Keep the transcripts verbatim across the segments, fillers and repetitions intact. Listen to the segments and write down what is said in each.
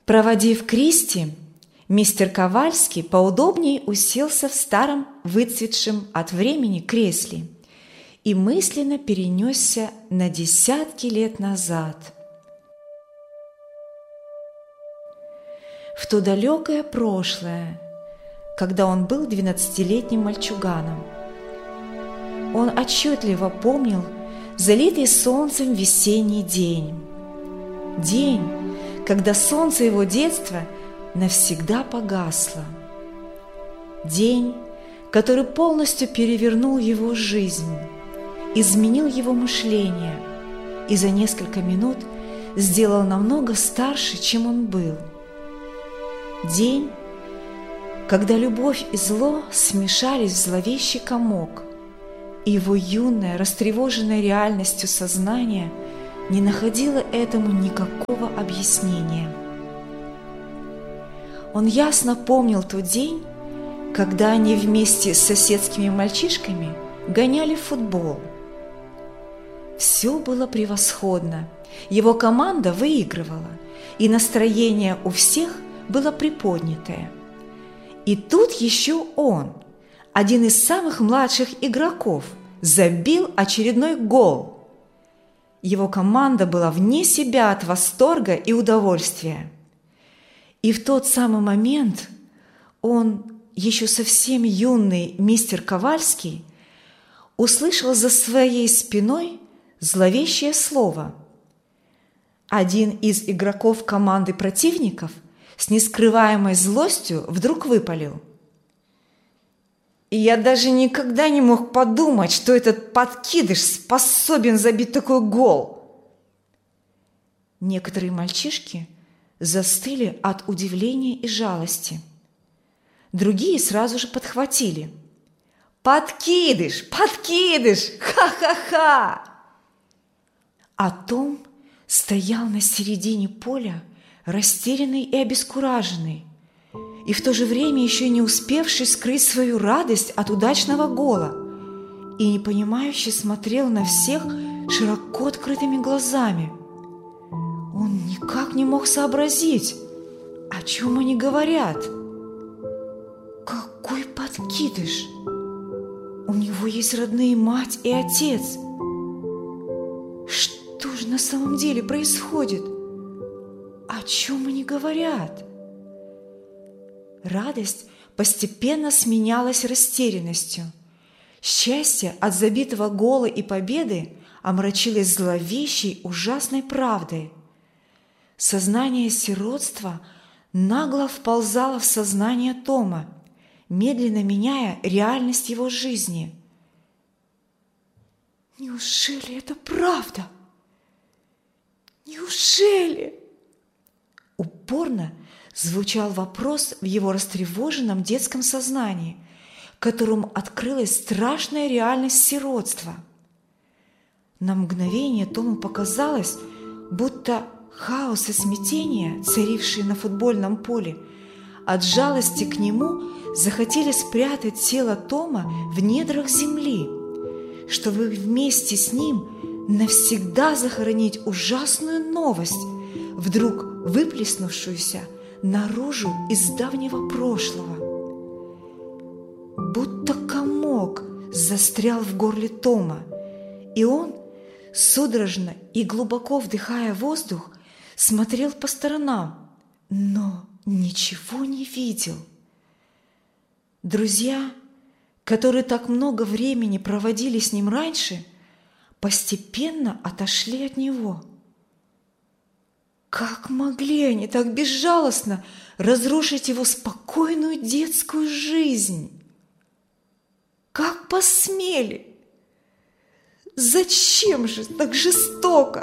Проводив Кристи, мистер Ковальский поудобнее уселся в старом, выцветшем от времени кресле и мысленно перенесся на десятки лет назад. В то далекое прошлое, когда он был двенадцатилетним мальчуганом. Он отчетливо помнил залитый солнцем весенний день. День, когда солнце его детства навсегда погасло. День, который полностью перевернул его жизнь, изменил его мышление и за несколько минут сделал намного старше, чем он был. День, когда любовь и зло смешались в зловещий комок, и его юное, растревоженное реальностью сознание не находило этому никакого объяснения. Он ясно помнил тот день, когда они вместе с соседскими мальчишками гоняли в футбол. Все было превосходно, его команда выигрывала, и настроение у всех было приподнятое. И тут еще он, один из самых младших игроков, забил очередной гол. Его команда была вне себя от восторга и удовольствия. И в тот самый момент он, еще совсем юный мистер Ковальский, услышал за своей спиной зловещее слово. Один из игроков команды противников с нескрываемой злостью вдруг выпалил: «И я даже никогда не мог подумать, что этот подкидыш способен забить такой гол!» Некоторые мальчишки застыли от удивления и жалости. Другие сразу же подхватили: «Подкидыш! Подкидыш! Ха-ха-ха!» А Том стоял на середине поля, растерянный и обескураженный, и в то же время еще не успевший скрыть свою радость от удачного гола, и непонимающе смотрел на всех широко открытыми глазами. Он никак не мог сообразить, о чем они говорят. Какой подкидыш! У него есть родные мать и отец. Что же на самом деле происходит? О чем они говорят? Радость постепенно сменялась растерянностью. Счастье от забитого гола и победы омрачилось зловещей, ужасной правдой. Сознание сиротства нагло вползало в сознание Тома, медленно меняя реальность его жизни. Неужели это правда? Неужели? Упорно звучал вопрос в его растревоженном детском сознании, которому открылась страшная реальность сиротства. На мгновение Тому показалось, будто хаос и смятение, царившие на футбольном поле, от жалости к нему захотели спрятать тело Тома в недрах земли, чтобы вместе с ним навсегда захоронить ужасную новость, вдруг выплеснувшуюся наружу из давнего прошлого. Будто комок застрял в горле Тома, и он, судорожно и глубоко вдыхая воздух, смотрел по сторонам, но ничего не видел. Друзья, которые так много времени проводили с ним раньше, постепенно отошли от него. Как могли они так безжалостно разрушить его спокойную детскую жизнь? Как посмели? Зачем же так жестоко?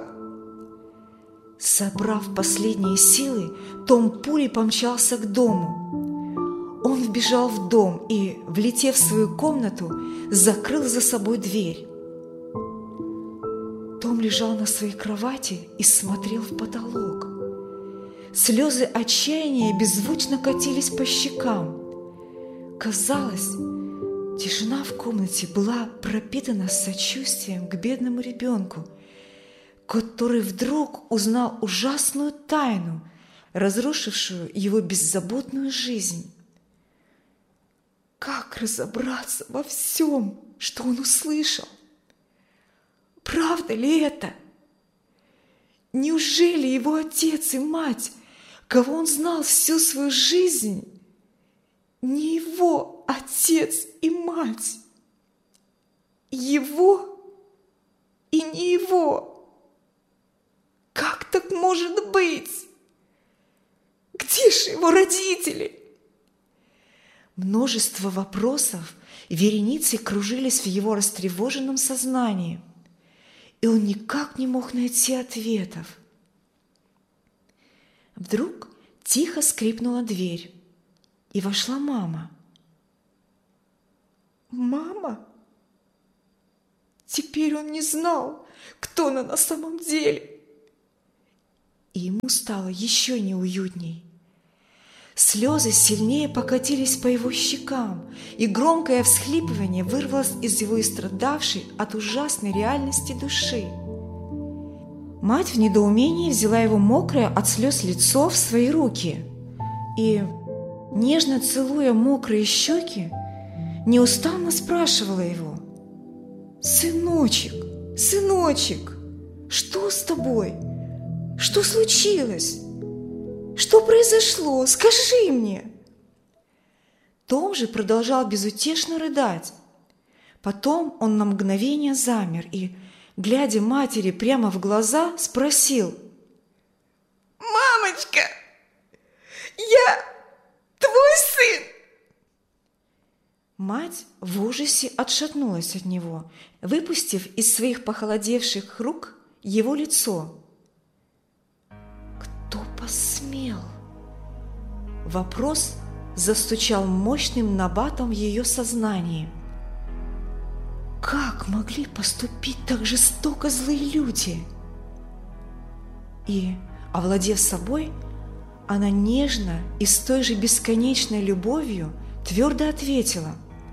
Собрав последние силы, Том пулей помчался к дому. Он вбежал в дом и, влетев в свою комнату, закрыл за собой дверь. Том лежал на своей кровати и смотрел в потолок. Слезы отчаяния беззвучно катились по щекам. Казалось, тишина в комнате была пропитана сочувствием к бедному ребенку, который вдруг узнал ужасную тайну, разрушившую его беззаботную жизнь. Как разобраться во всем, что он услышал? Правда ли это? Неужели его отец и мать, кого он знал всю свою жизнь, не его отец и мать? Его и не его? Как так может быть? Где же его родители? Множество вопросов вереницей кружились в его растревоженном сознании, и он никак не мог найти ответов. Вдруг тихо скрипнула дверь, и вошла мама. Мама? Теперь он не знал, кто она на самом деле. И ему стало еще неуютней. Слезы сильнее покатились по его щекам, и громкое всхлипывание вырвалось из его истрадавшей от ужасной реальности души. Мать в недоумении взяла его мокрое от слез лицо в свои руки и, нежно целуя мокрые щеки, неустанно спрашивала его: «Сыночек, сыночек, что с тобой? Что случилось? Что произошло? Скажи мне!» Том же продолжал безутешно рыдать. Потом он на мгновение замер и, глядя матери прямо в глаза, спросил: «Мамочка, я твой сын!» Мать в ужасе отшатнулась от него, выпустив из своих похолодевших рук его лицо. «Кто посмел?» Вопрос застучал мощным набатом в ее сознании. Как могли поступить так жестоко злые люди? И, овладев собой, она нежно и с той же бесконечной любовью твердо ответила: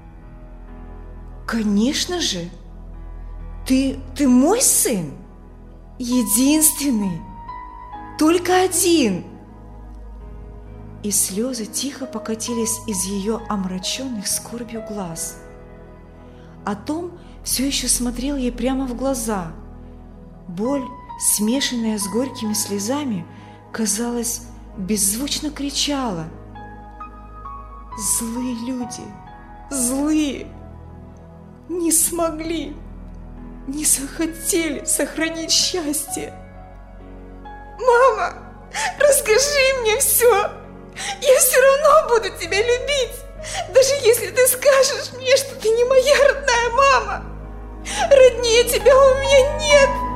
«Конечно же! Ты, ты мой сын! Единственный! Только один!» И слезы тихо покатились из ее омраченных скорбью глаз. А Том все еще смотрел ей прямо в глаза. Боль, смешанная с горькими слезами, казалось, беззвучно кричала: «Злые люди! Злые! Не смогли, не захотели сохранить счастье! Мама, расскажи мне все! Я все равно буду тебя любить, даже если ты скажешь мне, что ты не моя родная мама! Роднее тебя у меня нет!»